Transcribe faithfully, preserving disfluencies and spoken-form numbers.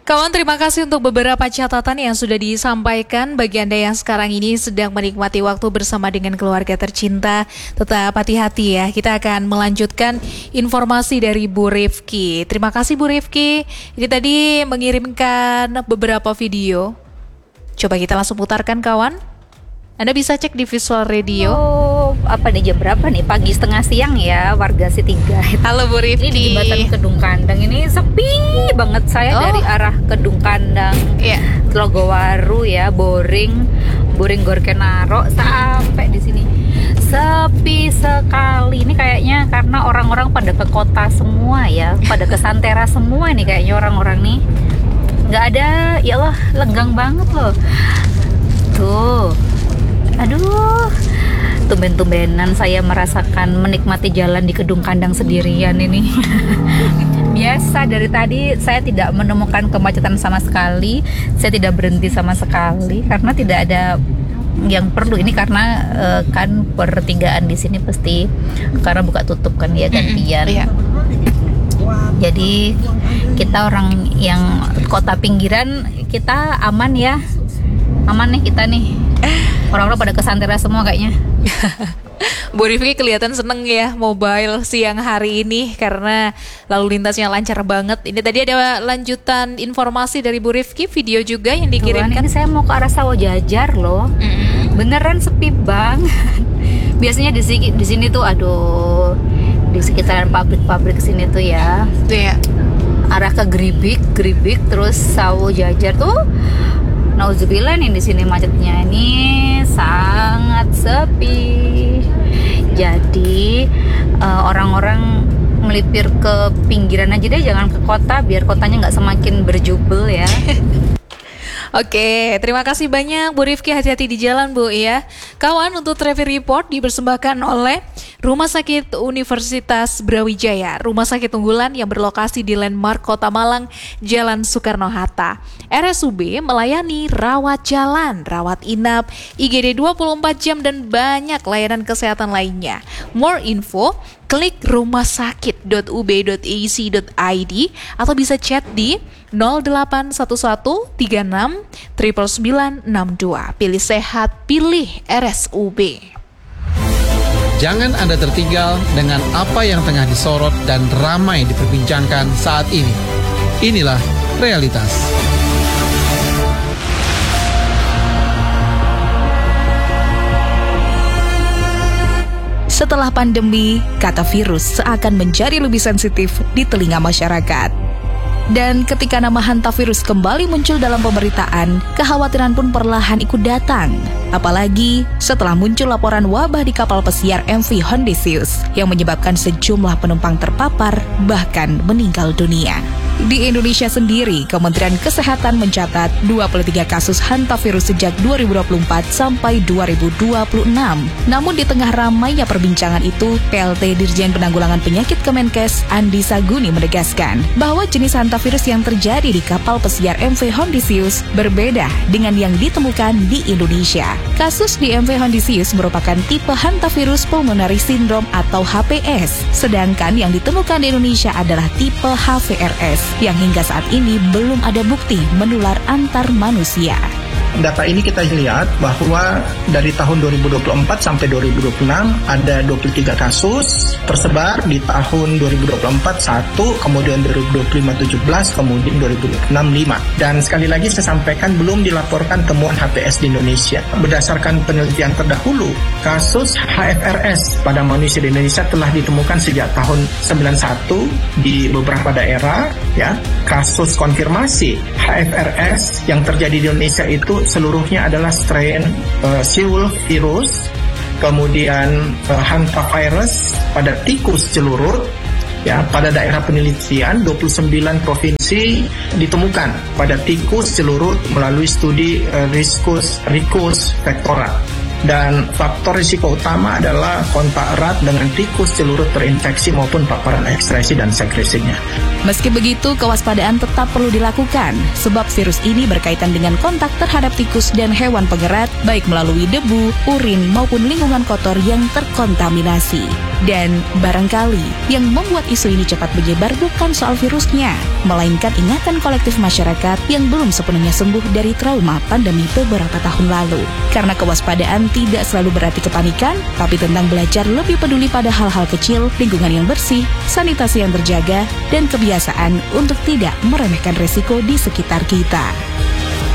Kawan, terima kasih untuk beberapa catatan yang sudah disampaikan. Bagi Anda yang sekarang ini sedang menikmati waktu bersama dengan keluarga tercinta, tetap hati-hati ya. Kita akan melanjutkan informasi dari Bu Rifki. Terima kasih Bu Rifki. Ini tadi mengirimkan beberapa video. Coba kita langsung putarkan kawan. Anda bisa cek di Visual Radio. Oh, apa nih jam berapa nih? Pagi setengah siang ya, warga C tiga. Halo Bu Rifki. Ini di jembatan Kedung Kandang ini sepi banget. Saya oh. dari arah Kedung Kandang, yeah. Telogowaru ya, Boring, Boring Gorkenaro sampai di sini. Sepi sekali. Ini kayaknya karena orang-orang pada ke kota semua ya, pada ke Santera semua nih kayaknya orang-orang nih. Nggak ada, ya Allah, lenggang banget loh. Tuh. Aduh, tumben-tumbenan saya merasakan menikmati jalan di Kedung Kandang sendirian ini. Biasa dari tadi saya tidak menemukan kemacetan sama sekali. Saya tidak berhenti sama sekali karena tidak ada yang perlu. Ini karena uh, kan pertigaan di sini pasti karena buka tutup kan ya, gantian. Mm-hmm, iya. Jadi kita orang yang kota pinggiran, kita aman ya. Aman nih kita nih. Orang-orang pada ke Santera semua kayaknya. Bu Rifki kelihatan seneng ya mobile siang hari ini karena lalu lintasnya lancar banget. Ini tadi ada lanjutan informasi dari Bu Rifki, video juga yang dikirimkan. Tuhan, ini saya mau ke arah Sawah Jajar loh. Mm-hmm. Beneran sepi banget. Biasanya di sini di sini tuh aduh, di sekitaran pabrik-pabrik sini tuh ya. Iya. Arah ke Gribik, Gribik terus Sawah Jajar tuh. Nauzubillah nih di sini macetnya ini sangat sepi. Jadi uh, orang-orang melipir ke pinggiran aja deh, jangan ke kota biar kotanya nggak semakin berjubel ya. Oke, terima kasih banyak Bu Rifki, hati-hati di jalan Bu ya. Kawan, untuk Traffic Report dipersembahkan oleh Rumah Sakit Universitas Brawijaya, rumah sakit unggulan yang berlokasi di Landmark Kota Malang, Jalan Soekarno-Hatta. R S U B melayani rawat jalan, rawat inap, I G D dua puluh empat jam dan banyak layanan kesehatan lainnya. More info, klik rumahsakit dot u b dot a c dot i d atau bisa chat di nol delapan satu satu tiga enam sembilan sembilan enam dua. Pilih sehat, pilih R S U B. Jangan Anda tertinggal dengan apa yang tengah disorot dan ramai diperbincangkan saat ini. Inilah realitas. Setelah pandemi, kata virus seakan menjadi lebih sensitif di telinga masyarakat. Dan ketika nama hantavirus kembali muncul dalam pemberitaan, kekhawatiran pun perlahan ikut datang. Apalagi setelah muncul laporan wabah di kapal pesiar M V Hondizius yang menyebabkan sejumlah penumpang terpapar bahkan meninggal dunia. Di Indonesia sendiri, Kementerian Kesehatan mencatat dua puluh tiga kasus hantavirus sejak dua ribu dua puluh empat sampai dua ribu dua puluh enam. Namun di tengah ramainya perbincangan itu, P L T Dirjen Penanggulangan Penyakit Kemenkes Andi Saguni menegaskan bahwa jenis hantavirus yang terjadi di kapal pesiar M V Hondizius berbeda dengan yang ditemukan di Indonesia. Kasus di M V Hondizius merupakan tipe hantavirus pulmonary syndrome atau H P S, sedangkan yang ditemukan di Indonesia adalah tipe H V R S. Yang hingga saat ini belum ada bukti menular antar manusia. Data ini kita lihat bahwa dari tahun dua ribu dua puluh empat sampai dua ribu dua puluh enam ada dua puluh tiga kasus tersebar di tahun dua ribu dua puluh empat satu, kemudian dua ribu dua puluh lima tujuh belas, kemudian dua ribu dua puluh enam lima. Dan sekali lagi saya sampaikan belum dilaporkan temuan H P S di Indonesia. Berdasarkan penelitian terdahulu, kasus H F R S pada manusia di Indonesia telah ditemukan sejak tahun sembilan puluh satu di beberapa daerah ya. Kasus konfirmasi H F R S yang terjadi di Indonesia itu seluruhnya adalah strain uh, Seawolf virus, kemudian uh, hantavirus pada tikus celurut. Ya, pada daerah penelitian dua puluh sembilan provinsi ditemukan pada tikus celurut melalui studi uh, Ricus Ricus vectora. Dan faktor risiko utama adalah kontak erat dengan tikus, celurit terinfeksi maupun paparan ekskresi dan sekresinya. Meski begitu, kewaspadaan tetap perlu dilakukan, sebab virus ini berkaitan dengan kontak terhadap tikus dan hewan pengerat, baik melalui debu, urin, maupun lingkungan kotor yang terkontaminasi. Dan barangkali yang membuat isu ini cepat menyebar bukan soal virusnya, melainkan ingatan kolektif masyarakat yang belum sepenuhnya sembuh dari trauma pandemi beberapa tahun lalu. Karena kewaspadaan tidak selalu berarti kepanikan, tapi tentang belajar lebih peduli pada hal-hal kecil, lingkungan yang bersih, sanitasi yang terjaga, dan kebiasaan untuk tidak meremehkan resiko di sekitar kita.